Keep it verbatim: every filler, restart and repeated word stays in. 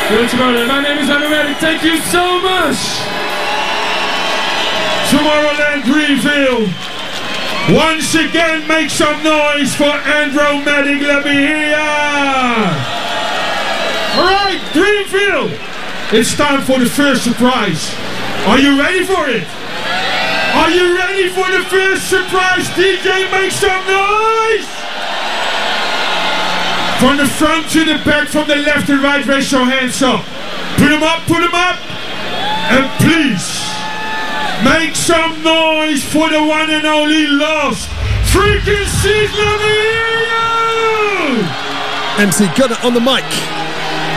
Good to go there. My name is Anomatic. Thank you so much. Tomorrowland Greenfield. Once again, make some noise for Andromatic. Let me hear ya. Alright, Greenfield. It's time for the first surprise. Are you ready for it? Are you ready for the first surprise? D J, make some noise! From the front to the back, from the left to right, raise your hands up. Put them up, put them up. And please, make some noise for the one and only Lost Frequencies. Let me hear you! M C Gunner on the mic.